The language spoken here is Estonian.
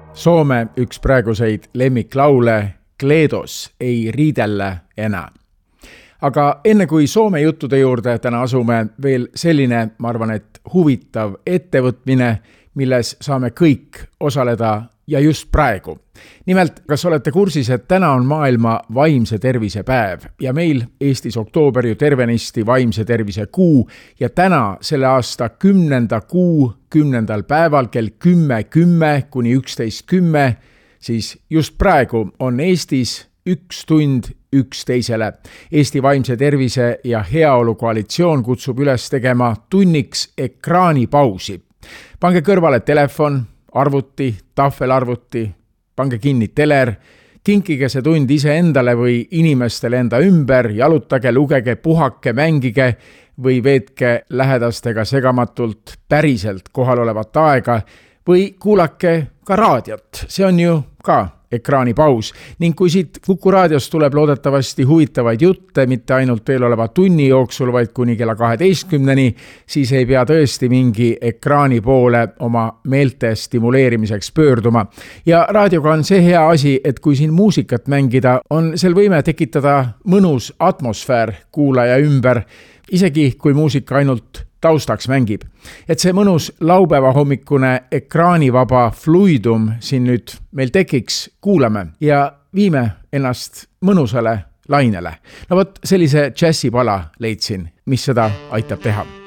Soome üks praeguseid lemmiklaule Kleedos ei riidellä enää. Aga enne kui Soome juttude juurde täna asume, veel selline, ma arvan, et huvitav ettevõtmine, milles saame kõik osaleda ja just praegu. Nimelt, kas olete kursis, et täna on maailma vaimse tervise päev ja meil Eestis oktoober ju tervenisti vaimse tervise kuu ja täna selle aasta 10. kuu 10. päeval kell 10:10 kuni 11:10, siis just praegu on Eestis 1 tund üksteisele. Eesti vaimse tervise ja heaolu koalitsioon kutsub üles tegema tunniks ekraanipausi. Pange kõrvale telefon, arvuti, tahvelarvuti, pange kinni teler, kinkige see tund iseendale või inimestele enda ümber, jalutage, lugege, puhake, mängige või veetke lähedastega segamatult päriselt kohalolevat aega või kuulake ka raadiot. See on ju ka ekraanipaus. Ning kui siit Kuku raadiost tuleb loodetavasti huvitavaid jutte, mitte ainult eeloleva tunni jooksul, vaid kuni kella 12-ni, siis ei pea tõesti mingi ekraani poole oma meelte stimuleerimiseks pöörduma. Ja raadioga on see hea asi, et kui siin muusikat mängida, on sel võime tekitada mõnus atmosfäär kuulaja ümber, isegi kui muusika ainult taustaks mängib. Et see mõnus laupäeva hommikune ekraanivaba fluidum siin nüüd meil tekiks, kuulame ja viime ennast mõnusale lainele. No vot, sellise džässipala leidsin, mis seda aitab teha.